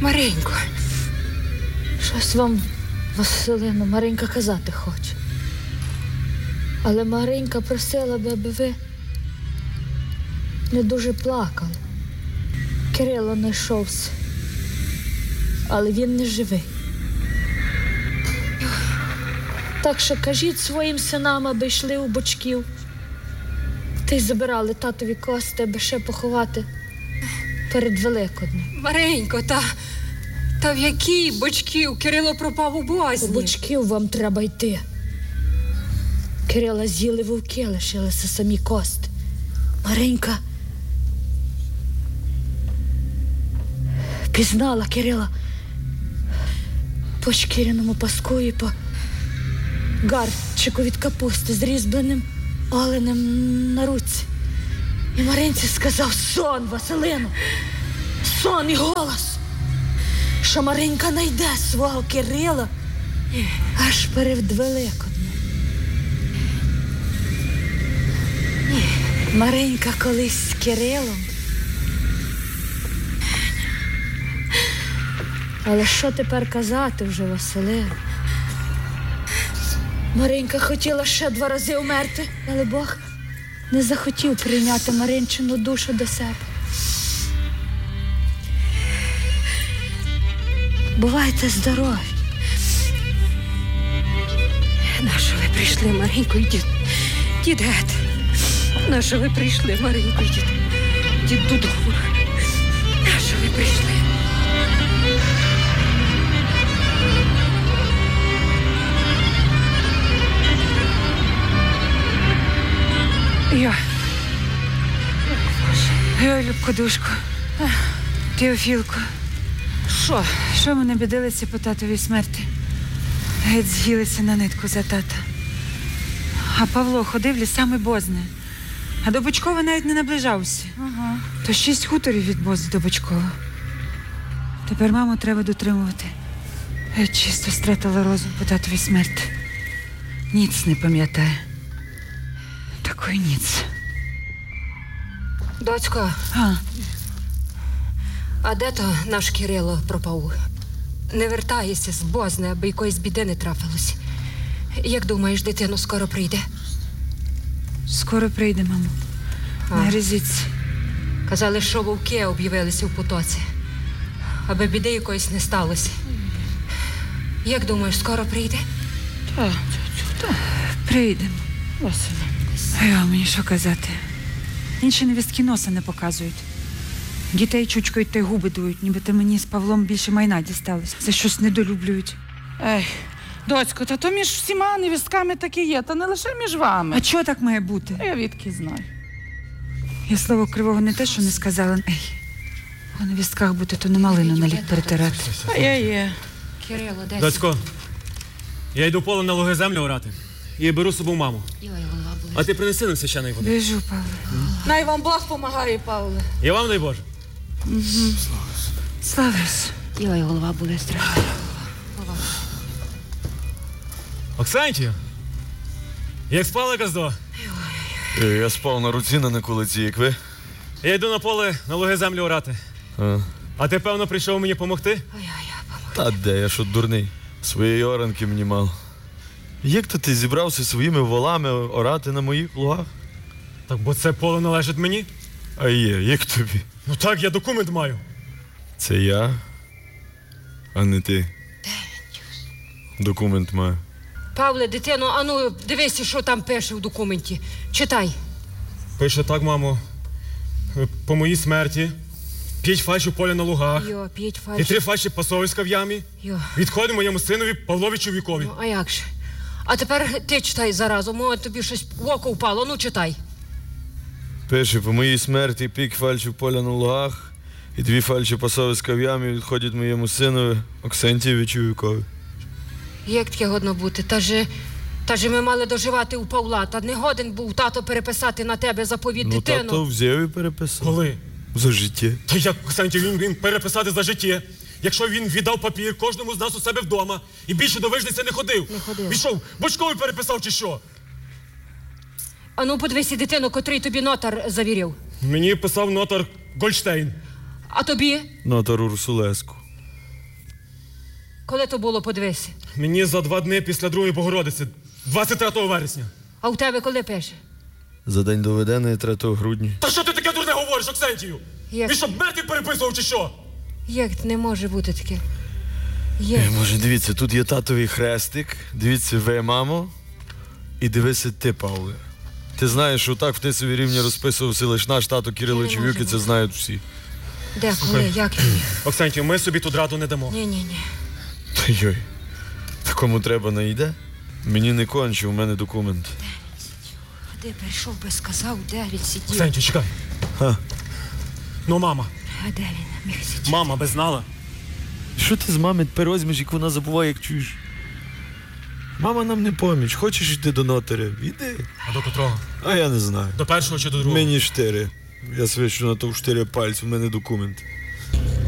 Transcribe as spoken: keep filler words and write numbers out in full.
Маренько. Щось вам, Василино, Маренька казати хоче. Але Маренька просила би, аби ви не дуже плакали. Кирило не йшовся. Але він не живий. Так що кажіть своїм синам, аби йшли у Бочків. Та й забирали татові кости, аби ще поховати перед Великоднем. Маренько, та, та в якій Бочків? Кирило пропав у Бозні. У Бочків вам треба йти. Кирила з'їли вовки, лишилися самі кости. Маренька пізнала Кирила по шкіряному паску і по гарчику від капусти з різьбленим оленем на руці. І Маринці сказав сон, Василину, сон і голос, що Маринька найде свого Кирила аж перед Великоднем. Маринька колись з Кирилом. Але що тепер казати вже, Василину? Маринька хотіла ще два рази умерти, але Бог не захотів прийняти Маринчину душу до себе. Бувайте здорові. Нащо ви прийшли, Маренько, йдіть. Дід геть. Нащо ви прийшли, Маренько, йдіть. Дід додому. Нащо ви прийшли? Я. Я, Любкодушко. Теофілко. Що? Що ми не бідилися по татовій смерті? Геть з'їлися на нитку за тата. А Павло ходив лісами Бозни. А до Бочкова навіть не наближався. Ага. То шість хуторів від Бози до Бочкова. Тепер маму треба дотримувати. Геть чисто стратила розум по татовій смерті. Ніц не пам'ятає. Такої ніц. Доцько, А, а де то наш Кирило пропав? Не вертаєшся з Бозни, аби якоїсь біди не трапилось. Як думаєш, дитино скоро прийде? скоро прийде, мамо. А. Не гризіться. Казали, що вовки об'явилися в потоці, аби біди якоїсь не сталося. Як думаєш, скоро прийде? Так, так, прийдемо. А я мені що казати? Інші невістки носа не показують. Дітей чучкають та й губи дують, ніби то мені з Павлом більше майна дісталось. За щось недолюблюють. Ей, доцько, та то між всіма невістками таки є, та не лише між вами. А чого так має бути? А я відки знаю. Я слово кривого не те, що не сказала. Ей, у невістках бути, то не малину на лік перетирати. А я є. Кирило, десь. Доцько, я йду в поле на луги землю орати і беру з собою маму. Йой, голова болить. А ти принеси нам священої води. Біжу, Павло. Най вам Бог помагає, Павле. І вам, дай Боже. Слава Ісу. Йой, голова болить страшно. Оксанті, як спала, Газдо? Я спав на руці, на кулиці, як ви. Я йду на поле на луги землю орати. А, А ти, певно, прийшов мені помогти? та де, я що дурний. Своєї оранки мені мало. Як то ти зібрався своїми волами орати на моїх лугах? Так, бо це поле належить мені. А є, як тобі? Ну так, я документ маю. Це я, а не ти. Документ маю. Павле, дитино, ану, дивися, що там пише в документі. Читай. Пише так, мамо. По моїй смерті п'ять фальшів поля на лугах Йо, п'ять і фальш. три фальші пасовиська в ямі. Йо. Відходить моєму синові Павловичу Вікові. Ну, а як же? А тепер ти читай заразу, може тобі щось в око впало, ну читай. Пише, по моїй смерті пік фальшів поля на лугах і дві фальші пасовиська в ямі відходять моєму синові Оксентійовичу Вікові. Як таке годно бути? Та же, та же ми мали доживати у Павла, та не годен був тато переписати на тебе заповіт Ну, дитину. тато взяв і переписав. Коли? За життя. Та як, Оксанті, він, він переписати за життя? Якщо він віддав папір кожному з нас у себе вдома і більше до вижниці не ходив. Не ходив. Він що, Бочкові переписав чи що? А ну подивися дитину, котрий тобі нотар завірив. Мені писав нотар Гольштейн. А тобі? Нотар Урсулеску. Коли то було, подивися. Мені за два дні після Другої Богородиці, двадцять третього вересня. А у тебе коли пише? За день доведений третього грудня. Та що ти таке дурне говориш, Оксентію? Як? Він щоб мертвих переписував чи що? Як не може бути таке? Як? Е, Може, дивіться, тут є татовий хрестик, дивіться ви, мамо, і дивися ти, Павле. Ти знаєш, що так в Тисові рівні розписувався лише наш тато Кирило Чевюк, і це знають всі. Де, коли, як ні? Оксентію, ми собі тут раду не дамо. Ні-ні-ні. Та йой, такому треба найде. Мені не конче, у мене документ. А де прийшов би, сказав, де він сидів? Оксентію, чекай. Ха. Ну, мама. А де він міг сидіти? Мама би знала. Що ти з мами тепер візьмеш, як вона забуває, як чуєш? Мама нам не поміч, хочеш йти до нотаря? Іди. А до котрого? А я не знаю. До першого чи до другого? Мені штири. Я свищу на то в штири пальці, у мене документ.